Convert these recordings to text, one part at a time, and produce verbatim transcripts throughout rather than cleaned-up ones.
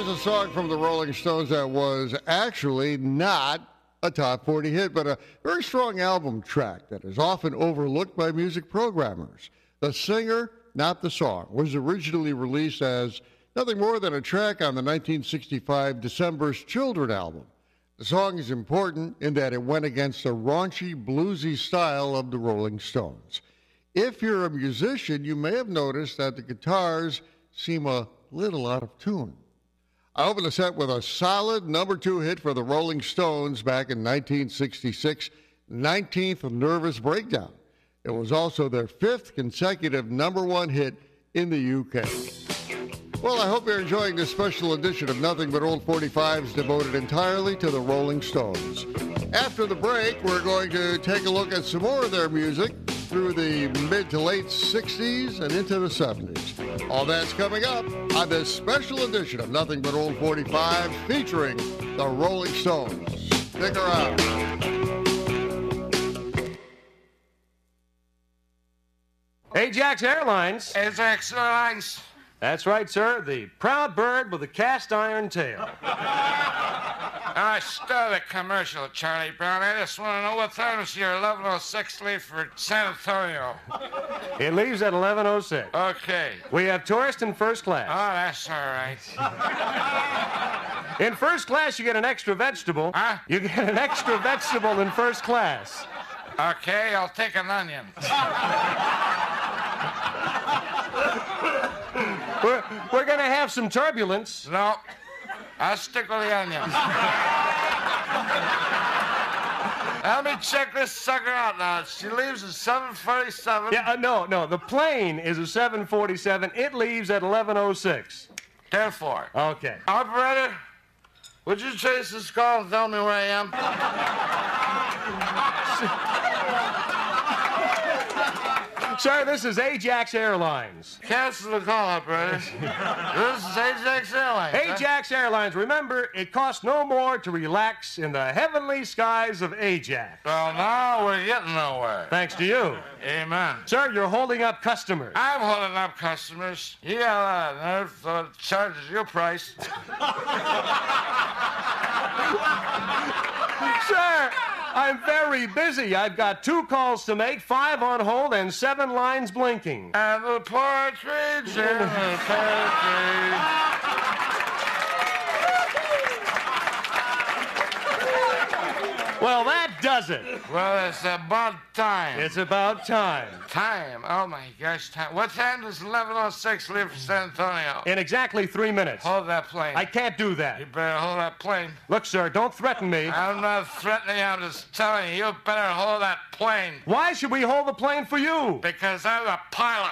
Here's a song from the Rolling Stones that was actually not a top forty hit, but a very strong album track that is often overlooked by music programmers. The Singer, Not the Song was originally released as nothing more than a track on the nineteen sixty-five December's Children album. The song is important in that it went against the raunchy, bluesy style of the Rolling Stones. If you're a musician, you may have noticed that the guitars seem a little out of tune. I opened the set with a solid number two hit for the Rolling Stones back in nineteen sixty-six, nineteenth Nervous Breakdown. It was also their fifth consecutive number one hit in the U K. Well, I hope you're enjoying this special edition of Nothing But Old forty-fives devoted entirely to the Rolling Stones. After the break, we're going to take a look at some more of their music through the mid to late sixties and into the seventies. All that's coming up on this special edition of Nothing But Old forty-five featuring the Rolling Stones. Stick around. Ajax Airlines. Ajax Airlines. That's right, sir. The proud bird with a cast iron tail. I started a commercial, Charlie Brown. I just want to know what time is your eleven oh six leave for San Antonio? It leaves at eleven oh six. Okay. We have tourist in first class. Oh, that's all right. In first class, you get an extra vegetable. Huh? You get an extra vegetable in first class. Okay, I'll take an onion. We're, we're going to have some turbulence. No, I'll stick with the onion. Let me check this sucker out now. She leaves at seven forty-seven. Yeah, uh, no, no. The plane is a seven forty-seven. It leaves at eleven oh six. ten four. Okay. Operator, would you trace this call and tell me where I am? Sir, this is Ajax Airlines. Cancel the call, operator. This is Ajax Airlines. Ajax huh? Airlines. Remember, it costs no more to relax in the heavenly skies of Ajax. Well, now we're getting nowhere. Thanks to you. Amen. Sir, you're holding up customers. I'm holding up customers. You got a lot of nerve, so it charges your price. Sir, I'm very busy. I've got two calls to make, five on hold, and seven lines blinking. And the partridge in the pear tree. Well, that does it. Well, it's about time. It's about time. Time? Oh, my gosh, time. What time does eleven oh six leave for San Antonio? In exactly three minutes. Hold that plane. I can't do that. You better hold that plane. Look, sir, don't threaten me. I'm not threatening you. I'm just telling you, you better hold that plane. Why should we hold the plane for you? Because I'm a pilot.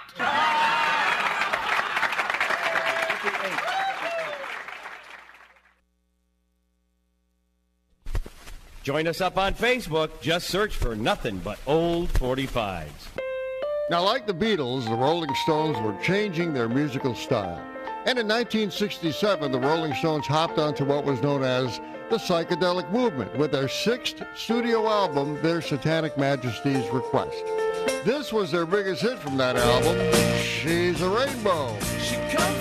Join us up on Facebook. Just search for Nothing But Old forty-fives. Now, like the Beatles, the Rolling Stones were changing their musical style. And in nineteen sixty-seven, the Rolling Stones hopped onto what was known as the psychedelic movement with their sixth studio album, Their Satanic Majesty's Request. This was their biggest hit from that album, She's a Rainbow. She comes